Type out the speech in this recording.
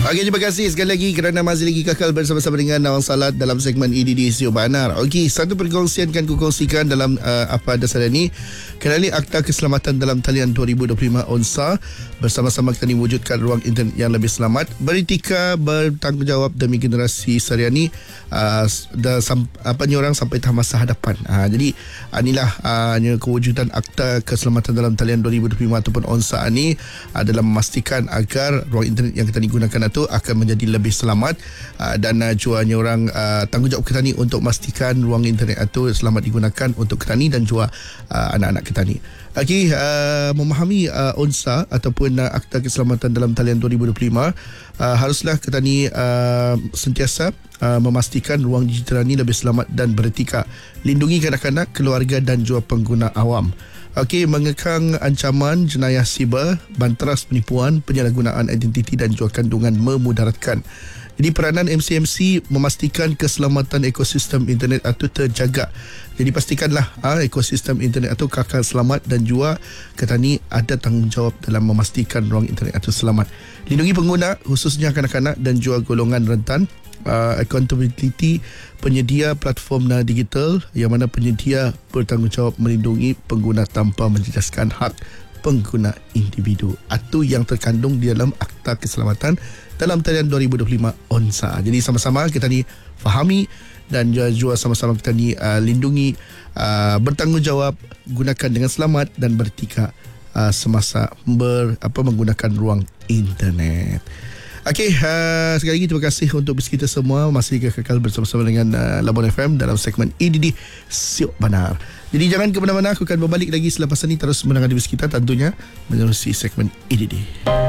Okey, terima kasih sekali lagi kerana masih lagi kekal bersama-sama dengan Nawang Salat dalam segmen EDD Siok Banar. Okey, satu perkongsian kan kukongsikan dalam apa dasar ini. Kenali Akta Keselamatan dalam Talian 2025 ONSA. Bersama-sama kita wujudkan ruang internet yang lebih selamat, beretika, bertanggungjawab demi generasi Syariani orang sampai tahap masa hadapan. Jadi inilah kewujudan Akta Keselamatan dalam Talian 2025 ataupun ONSA ini dalam memastikan agar ruang internet yang kita gunakan itu akan menjadi lebih selamat dan juanya orang tanggungjawab kita ni untuk memastikan ruang internet itu selamat digunakan untuk kita ni dan juga anak-anak kita ni. Okey, memahami ONSA ataupun Akta Keselamatan dalam Talian 2025, haruslah kita ni sentiasa memastikan ruang digital ni lebih selamat dan beretika, lindungi kanak-kanak, keluarga dan juga pengguna awam. Okey, mengekang ancaman jenayah siber, banteras penipuan, penyalahgunaan identiti dan juga kandungan memudaratkan. Jadi peranan MCMC memastikan keselamatan ekosistem internet itu terjaga. Jadi pastikanlah ekosistem internet itu kekal selamat dan juga kita ni ada tanggungjawab dalam memastikan ruang internet itu selamat. Lindungi pengguna khususnya kanak-kanak dan juga golongan rentan. Accountability penyedia platform digital yang mana penyedia bertanggungjawab melindungi pengguna tanpa menjejaskan hak pengguna individu. Itu yang terkandung di dalam Akta Keselamatan dalam Talian 2025 ONSA. Jadi sama-sama kita ni fahami dan juga sama-sama kita ni lindungi, bertanggungjawab, gunakan dengan selamat dan beretika semasa menggunakan ruang internet. Okey, sekali lagi terima kasih untuk bis kita semua masih kekal bersama-sama dengan Labuan FM dalam segmen EDD Siok Banar. Jadi jangan ke mana-mana, aku akan berbalik lagi selepas ini terus menangani bis kita tentunya menerusi segmen EDD.